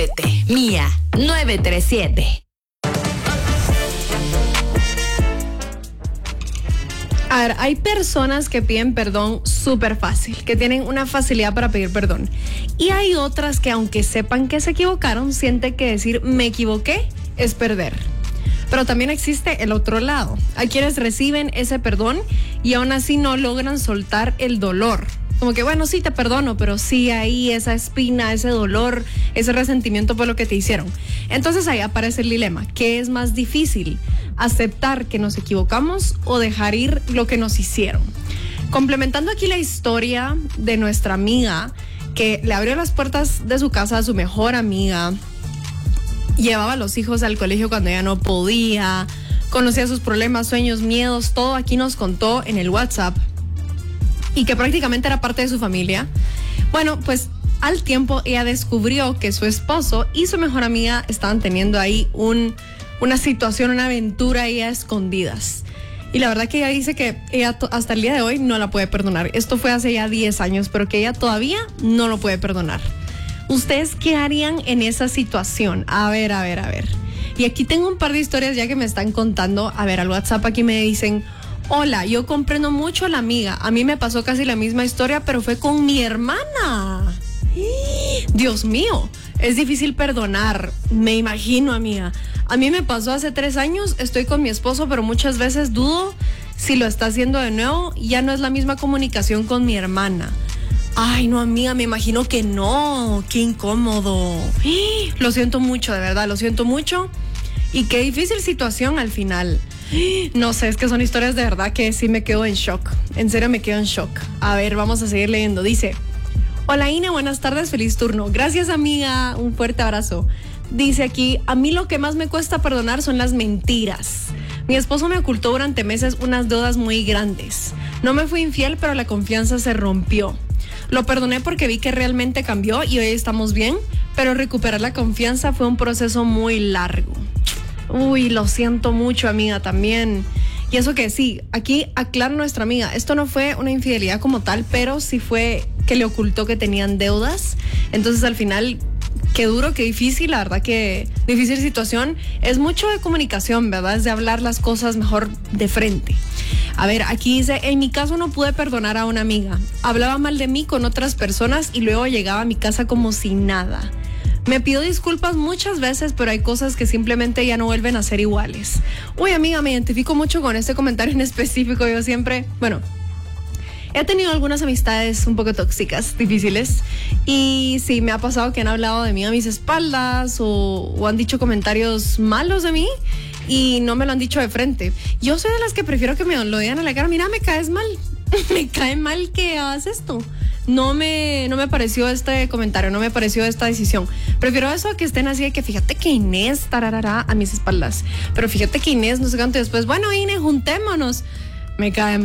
Mía 937. A ver, hay personas que piden perdón súper fácil, que tienen una facilidad para pedir perdón. Y hay otras que aunque sepan que se equivocaron, sienten que decir me equivoqué es perder. Pero también existe el otro lado. Hay quienes reciben ese perdón y aún así no logran soltar el dolor. Como que bueno, sí te perdono, pero sí ahí esa espina, ese dolor, ese resentimiento por lo que te hicieron. Entonces ahí aparece el dilema. ¿Qué es más difícil? ¿Aceptar que nos equivocamos o dejar ir lo que nos hicieron? Complementando aquí la historia de nuestra amiga que le abrió las puertas de su casa a su mejor amiga, llevaba a los hijos al colegio cuando ella no podía, conocía sus problemas, sueños, miedos, todo aquí nos contó en el WhatsApp y que prácticamente era parte de su familia. Bueno, pues al tiempo ella descubrió que su esposo y su mejor amiga estaban teniendo ahí una situación, una aventura ahí a escondidas. Y la verdad que ella dice que ella hasta el día de hoy no la puede perdonar. Esto fue hace ya 10 años, pero que ella todavía no lo puede perdonar. ¿Ustedes qué harían en esa situación? A ver. Y aquí tengo un par de historias ya que me están contando. A ver, al WhatsApp aquí me dicen: hola, yo comprendo mucho a la amiga. A mí me pasó casi la misma historia, pero fue con mi hermana. Dios mío, es difícil perdonar. Me imagino, amiga. A mí me pasó hace 3 años, estoy con mi esposo, pero muchas veces dudo si lo está haciendo de nuevo. Ya no es la misma comunicación con mi hermana. Ay, no, amiga, me imagino que no. Qué incómodo. Lo siento mucho, de verdad, lo siento mucho. Y qué difícil situación al final. No sé, es que son historias de verdad que sí me quedo en shock. En serio me quedo en shock. A ver, vamos a seguir leyendo. Dice: hola Ine, buenas tardes, feliz turno. Gracias, amiga, un fuerte abrazo. Dice aquí: a mí lo que más me cuesta perdonar son las mentiras. Mi esposo me ocultó durante meses unas deudas muy grandes. No me fui infiel, pero la confianza se rompió. Lo perdoné porque vi que realmente cambió y hoy estamos bien, pero recuperar la confianza fue un proceso muy largo. Uy, lo siento mucho, amiga, también. Y eso que sí, aquí aclara nuestra amiga, esto no fue una infidelidad como tal, pero sí fue que le ocultó que tenían deudas. Entonces al final, qué duro, qué difícil, la verdad que difícil situación. Es mucho de comunicación, ¿verdad? Es de hablar las cosas mejor de frente. A ver, aquí dice: en mi caso no pude perdonar a una amiga. Hablaba mal de mí con otras personas y luego llegaba a mi casa como si nada. Me pido disculpas muchas veces, pero hay cosas que simplemente ya no vuelven a ser iguales. Uy, amiga, me identifico mucho con este comentario en específico. Yo siempre, he tenido algunas amistades un poco tóxicas, difíciles, y sí, me ha pasado que han hablado de mí a mis espaldas o han dicho comentarios malos de mí y no me lo han dicho de frente. Yo soy de las que prefiero que me lo digan a la cara: mira, me caes mal, me cae mal que hagas esto. No me pareció este comentario, no me pareció esta decisión. Prefiero eso a que estén así de que fíjate que Inés tararara a mis espaldas, pero fíjate que Inés no sé cuánto, y después, bueno, Inés, juntémonos. Me cae mal.